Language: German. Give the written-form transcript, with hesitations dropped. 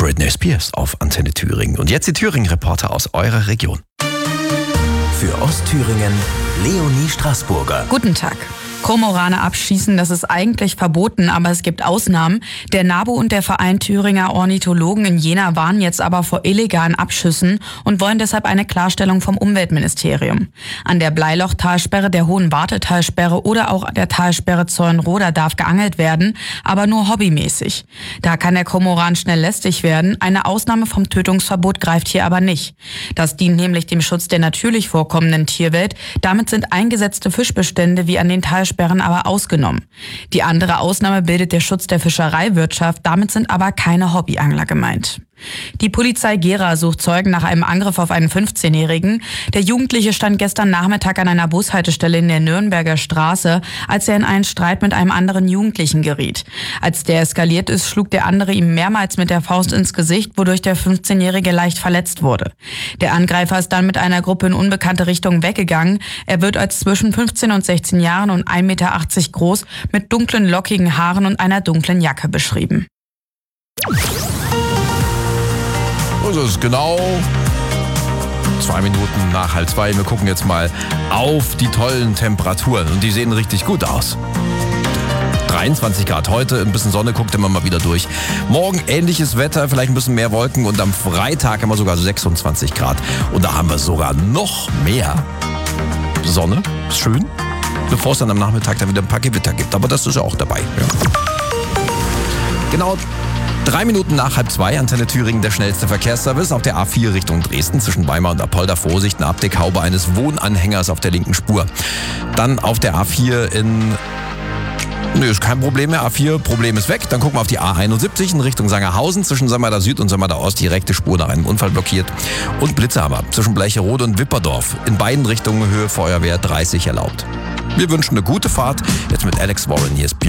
Britney Spears auf Antenne Thüringen. Und jetzt die Thüringen-Reporter aus eurer Region. Für Ostthüringen Leonie Straßburger. Guten Tag. Kormorane abschießen, das ist eigentlich verboten, aber es gibt Ausnahmen. Der NABU und der Verein Thüringer Ornithologen in Jena warnen jetzt aber vor illegalen Abschüssen und wollen deshalb eine Klarstellung vom Umweltministerium. An der Bleiloch-Talsperre, der Hohen-Warte-Talsperre oder auch der Talsperre Zeulenroda darf geangelt werden, aber nur hobbymäßig. Da kann der Kormoran schnell lästig werden. Eine Ausnahme vom Tötungsverbot greift hier aber nicht. Das dient nämlich dem Schutz der natürlich vorkommenden Tierwelt. Damit sind eingesetzte Fischbestände wie an den Talsperren aber ausgenommen. Die andere Ausnahme bildet der Schutz der Fischereiwirtschaft. Damit sind aber keine Hobbyangler gemeint. Die Polizei Gera sucht Zeugen nach einem Angriff auf einen 15-Jährigen. Der Jugendliche stand gestern Nachmittag an einer Bushaltestelle in der Nürnberger Straße, als er in einen Streit mit einem anderen Jugendlichen geriet. Als der eskaliert ist, schlug der andere ihm mehrmals mit der Faust ins Gesicht, wodurch der 15-Jährige leicht verletzt wurde. Der Angreifer ist dann mit einer Gruppe in unbekannte Richtung weggegangen. Er wird als zwischen 15 und 16 Jahren und 1,80 Meter groß, mit dunklen, lockigen Haaren und einer dunklen Jacke beschrieben. Es ist genau 2 Minuten nach 1:30. Wir gucken jetzt mal auf die tollen Temperaturen und die sehen richtig gut aus. 23 Grad heute, ein bisschen Sonne, guckt immer mal wieder durch. Morgen ähnliches Wetter, vielleicht ein bisschen mehr Wolken und am Freitag haben wir sogar 26 Grad. Und da haben wir sogar noch mehr Sonne, ist schön, bevor es dann am Nachmittag dann wieder ein paar Gewitter gibt. Aber das ist ja auch dabei. Ja. Genau 3 Minuten nach 1:30, Antenne Thüringen, der schnellste Verkehrsservice auf der A4 Richtung Dresden zwischen Weimar und Apolda. Vorsicht, eine Abdeckhaube eines Wohnanhängers auf der linken Spur. Dann auf der A4 ist kein Problem mehr. A4, Problem ist weg. Dann gucken wir auf die A71 in Richtung Sangerhausen. Zwischen Sammerda Süd und Sammerda Ost direkte Spur nach einem Unfall blockiert. Und Blitze haben wir zwischen Bleicherode und Wipperdorf. In beiden Richtungen Höhe Feuerwehr 30 erlaubt. Wir wünschen eine gute Fahrt. Jetzt mit Alex Warren. Hier ist